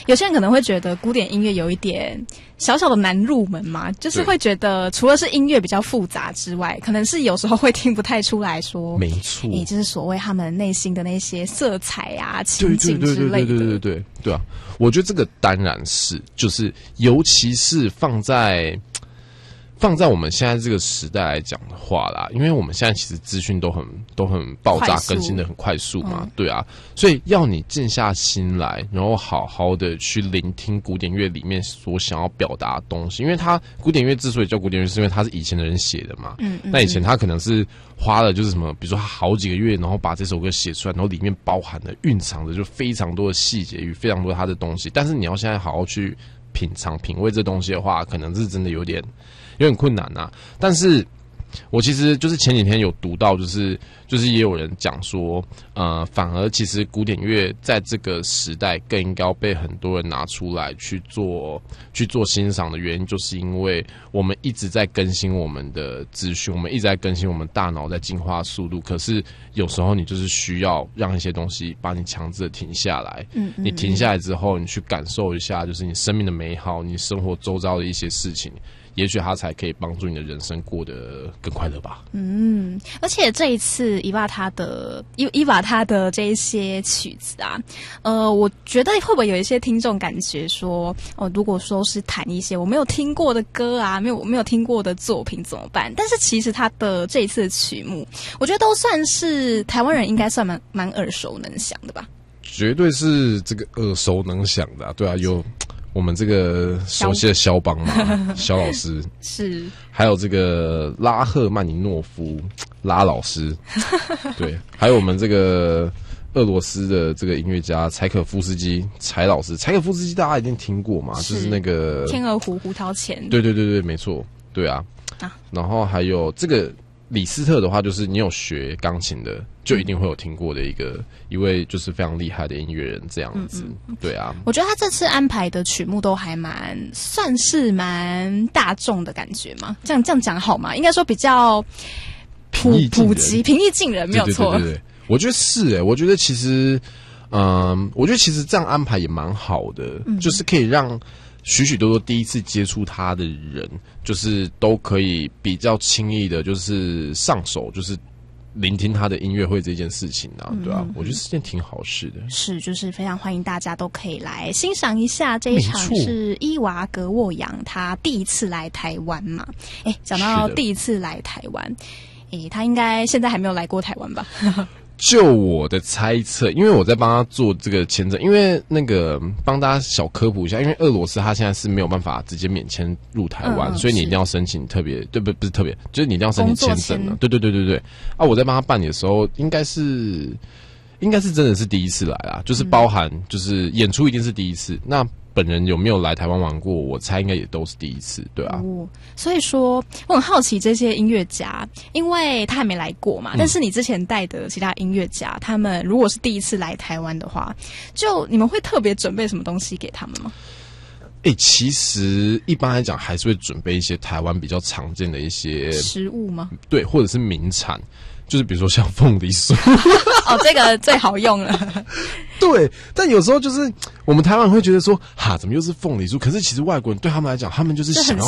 有些人可能会觉得古典音乐有一点小小的难入门嘛，就是会觉得除了是音乐比较复杂之外，可能是有时候会听不太出来说， 没错， 就是所谓他们内心的那些色彩啊、情景之类的。 对啊，我觉得这个当然是，就是尤其是放在我们现在这个时代来讲的话啦，因为我们现在其实资讯都很爆炸，更新的很快速嘛，对啊，所以要你静下心来，然后好好的去聆听古典乐里面所想要表达的东西。因为它古典乐之所以叫古典乐，是因为它是以前的人写的嘛，那以前他可能是花了就是什么，比如说他好几个月，然后把这首歌写出来，然后里面包含的蕴藏着就非常多的细节与非常多他的东西。但是你要现在好好去品尝品味这东西的话，可能是真的有点困难啊。但是我其实就是前几天有读到，就是也有人讲说，反而其实古典乐在这个时代更应该被很多人拿出来去做欣赏的原因，就是因为我们一直在更新我们的资讯，我们一直在更新我们大脑在进化速度，可是有时候你就是需要让一些东西把你强制的停下来，你停下来之后，你去感受一下，就是你生命的美好，你生活周遭的一些事情。也许它才可以帮助你的人生过得更快乐吧。 而且这一次伊娃他的这一些曲子啊，我觉得会不会有一些听众感觉说，如果说是弹一些我没有听过的歌啊，没有听过的作品怎么办？但是其实他的这一次的曲目，我觉得都算是台湾人应该算蛮耳熟能详的吧。 绝对是这个耳熟能详的，对啊，有我们这个熟悉的肖邦嘛，肖老师是， 还有这个拉赫曼尼诺夫拉老师，对，还有我们这个俄罗斯的这个音乐家柴可夫斯基柴老师，柴可夫斯基大家一定听过嘛，就是那个天鹅湖胡桃钳， 对，没错，对啊，然后还有这个李斯特的话，就是你有学钢琴的，就一定会有听过的一位就是非常厉害的音乐人这样子，对啊。 我觉得他这次安排的曲目都还算是蛮大众的感觉嘛，这样讲好吗？应该说比较普及、平易近人，没有错。 对，我觉得是我觉得其实，我觉得其实这样安排也蛮好的，就是可以让许许多多第一次接触他的人，就是都可以比较轻易的，就是上手，就是聆听他的音乐会这件事情啊，对啊，我觉得是件挺好事的。 是，就是非常欢迎大家都可以来欣赏一下这一场是伊娃格沃扬他第一次来台湾嘛。讲到第一次来台湾，他应该现在还没有来过台湾吧？ 就我的猜测，因为我在帮他做这个签证，因为那个帮大家小科普一下，因为俄罗斯他现在是没有办法直接免签入台湾，所以你一定要申请特别，对，不是特别，就是你一定要申请签证的。对。我在帮他办理的时候，应该是真的是第一次来啦，就是包含就是演出一定是第一次，那本人有没有来台湾玩过？我猜应该也都是第一次，对啊。 所以说我很好奇这些音乐家，因为他还没来过嘛，但是你之前带的其他音乐家，他们如果是第一次来台湾的话，就你们会特别准备什么东西给他们吗？ 其实一般来讲还是会准备一些台湾比较常见的一些食物吗？对， 或者是名产。就是比如说像凤梨酥这个最好用了。 对，但有时候就是我们台湾人会觉得说，怎么又是凤梨酥？可是其实外国人对他们来讲，他们就是想要